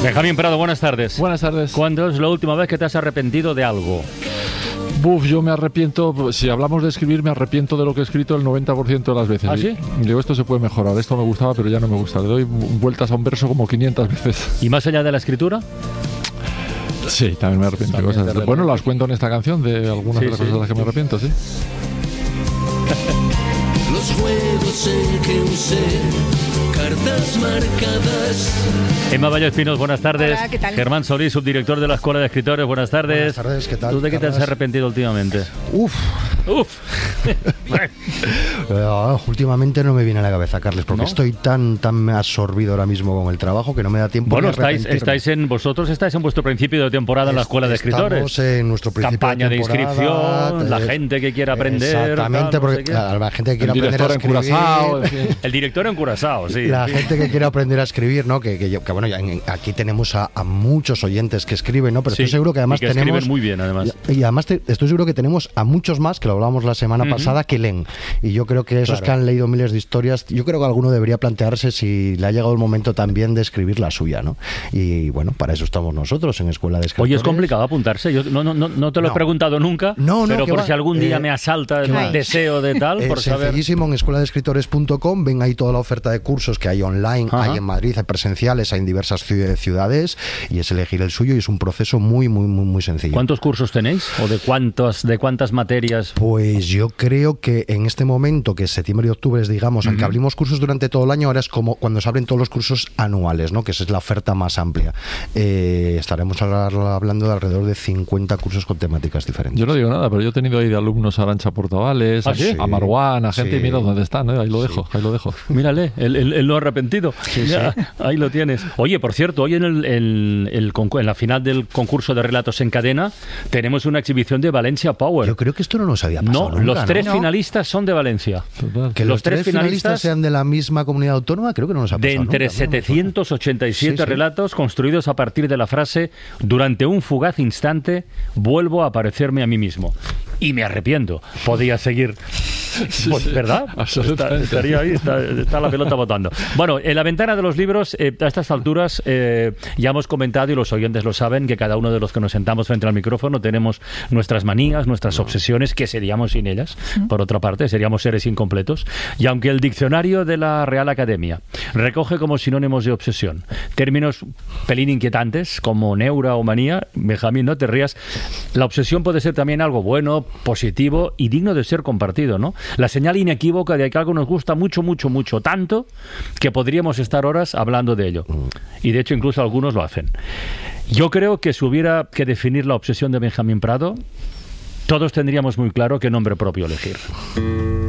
Benjamín Prado, buenas tardes. Buenas tardes. ¿Cuándo es la última vez que te has arrepentido de algo? Yo me arrepiento, si hablamos de escribir, me arrepiento de lo que he escrito el 90% de las veces. ¿Ah, sí? Y digo, esto se puede mejorar, esto me gustaba, pero ya no me gusta. Le doy vueltas a un verso como 500 veces. ¿Y más allá de la escritura? Sí, también me arrepiento de cosas. Bueno, las cuento en esta canción, de algunas de las cosas de las que me arrepiento, sí. Los juegos en que usé cartas marcadas. Emma Vallo Espinos, buenas tardes. Hola, ¿qué tal? Germán Solís, subdirector de la Escuela de Escritores, buenas tardes. Buenas tardes, ¿qué tal? ¿Tú de qué te has Carlas? arrepentido últimamente? Uf. Últimamente no me viene a la cabeza, Carles, porque ¿No? estoy tan absorbido ahora mismo con el trabajo que no me da tiempo. Bueno, ni a arrepentirme. vosotros estáis en vuestro principio de temporada en la Escuela de Escritores. Estamos en nuestro principio Campaña de temporada, inscripción, la gente que quiera aprender. Exactamente, tal, no porque sé qué. la gente que quiere El aprender a director en escribir. Curazao, en fin. El director en Curazao, sí. La gente que quiere aprender a escribir, ¿no? Que bueno, aquí tenemos a muchos oyentes que escriben, ¿no? Pero Sí, estoy seguro que además y que tenemos. escriben muy bien, además. Y además estoy seguro que tenemos a muchos más, que lo hablábamos la semana pasada, que leen. Y yo creo que esos que han leído miles de historias, yo creo que alguno debería plantearse si le ha llegado el momento también de escribir la suya, ¿no? Y bueno, para eso estamos nosotros en Escuela de Escritores. Oye, es complicado apuntarse. Yo no te lo he No. preguntado nunca, No, pero que por va. si algún día me asalta el va. deseo de tal, por saber. Sencillísimo, en escueladeescritores.com ven ahí toda la oferta de cursos que hay online, Ajá. hay en Madrid, hay presenciales, hay en diversas ciudades, y es elegir el suyo, y es un proceso muy sencillo. ¿Cuántos cursos tenéis? ¿O de cuántas materias? Pues yo creo que en este momento, que es septiembre y octubre, digamos, aunque abrimos cursos durante todo el año, ahora es como cuando se abren todos los cursos anuales, ¿no? Que esa es la oferta más amplia. Estaremos hablando de alrededor de 50 cursos con temáticas diferentes. Yo no digo nada, pero yo he tenido ahí de alumnos a Arantxa Portavales, ¿Ah, sí? a Marwan, a gente, Sí. y mira dónde están, ¿eh? Ahí lo dejo. Mírale, él no arrepentido. Ya, ahí lo tienes. Oye, por cierto, hoy en la final del concurso de relatos en cadena tenemos una exhibición de Valencia Power. Yo creo que esto no nos había pasado No, nunca, los tres ¿no? finalistas son de Valencia. Total. Que los tres finalistas sean de la misma comunidad autónoma, creo que no nos ha De pasado entre nunca, ¿no? 787 Sí, sí. relatos construidos a partir de la frase: durante un fugaz instante vuelvo a parecerme a mí mismo. Y me arrepiento. Podía seguir. Pues, ¿verdad? Absolutamente. Estaría ahí, está la pelota botando. Bueno, en la ventana de los libros, a estas alturas, ya hemos comentado, y los oyentes lo saben, que cada uno de los que nos sentamos frente al micrófono tenemos nuestras manías, nuestras obsesiones, que seríamos sin ellas. Por otra parte, seríamos seres incompletos. Y aunque el diccionario de la Real Academia recoge como sinónimos de obsesión términos pelín inquietantes como neura o manía, Benjamín, no te rías, la obsesión puede ser también algo bueno, positivo y digno de ser compartido, ¿no? La señal inequívoca de que algo nos gusta mucho, tanto que podríamos estar horas hablando de ello. Y de hecho incluso algunos lo hacen. Yo creo que si hubiera que definir la obsesión de Benjamín Prado, todos tendríamos muy claro qué nombre propio elegir.